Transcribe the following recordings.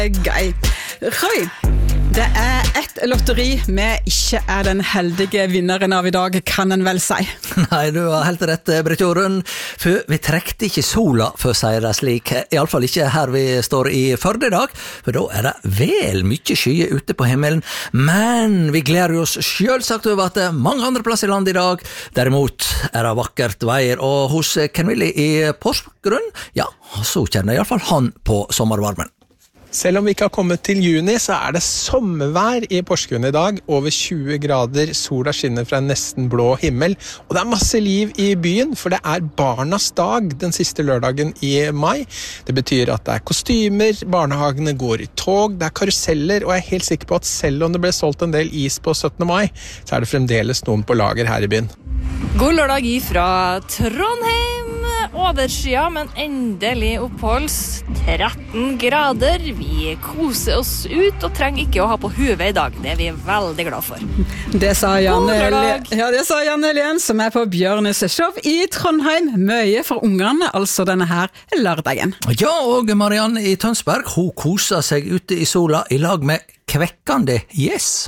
Gøy. Roy, det et lotteri vi ikke den heldige vinneren av I dag, kan en vel si. Nei, du har helt rett, Britt Jorunn, for vi trekte ikke sola, for å si det slik, I alle fall ikke her vi står I Førde I dag, for da det vel mye skyer ute på himmelen, men vi gleder oss selvsagt over at det mange andre plasser I landet I dag. Derimot det vakkert veier, og hos Ken Willy I Porsgrunn, ja, så kjenner I alle fall han på sommervarmen. Selv om vi ikke har kommet til juni, så det sommervær I Porsgrunn I dag. Over 20 grader, sola skinner fra en nesten blå himmel. Og det masse liv I byen, for det barnas dag den siste lørdagen I mai. Det betyr at det kostymer, barnehagene går I tog, det karuseller, og jeg helt sikker på at selv om det ble solgt en del is på 17. mai, så det fremdeles noen på lager her I byen. God lørdag fra Trondheim. Overskya, men endelig oppholds 13 grader. Vi koser oss ut og trenger ikke å ha på huet I dag. Det vi veldig glad for. Det sa Janne Helén, som på Bjørnes show I Trondheim. Mye for ungene, altså denne her lørdagen. Ja, og Marianne I Tønsberg, hun koser seg ute I sola I lag med kvekkende yes.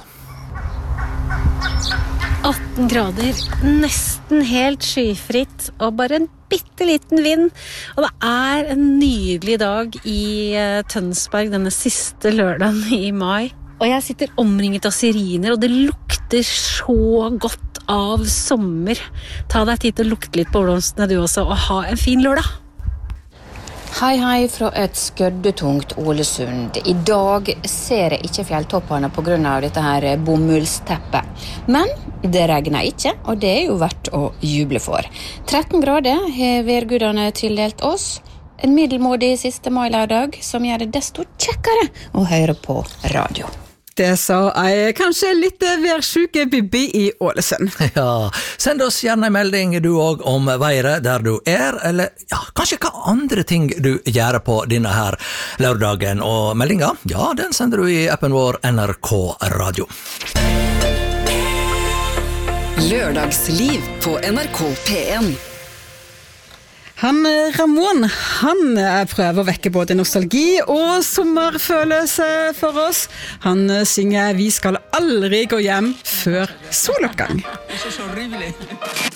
18 grader, nesten helt skyfritt, og bare en bitteliten vind. Og det en nydelig dag I Tønsberg denne siste lørdagen I mai. Og jeg sitter omringet av siriner, og det lukter så godt av sommer. Ta deg tid til å lukte litt på blomstene du også, og ha en fin lørdag. Hei fra et skøddetungt Ålesund. I dag ser jeg ikke fjelltoppene på grunn av dette her bomullsteppet. Men det regner ikke, og det jo verdt å juble for. 13 grader har værgudene tildelt oss. En middelmådig siste mai-lørdag som gjør det desto kjekkere å høre på radio. Det sa kanskje litt værsjuke Bibi I Ålesund. Ja, send oss gjerne en melding du også om været der du eller ja, kanskje hva andre ting du gjør på denne her lørdagen. Og meldinga, ja, den sender du I appen vår NRK Radio. Lørdagsliv på NRK P1. Ramon, han prøver å vekke både nostalgi og sommerfølelse for oss. Han synger «Vi skal aldri gå hjem før soloppgang».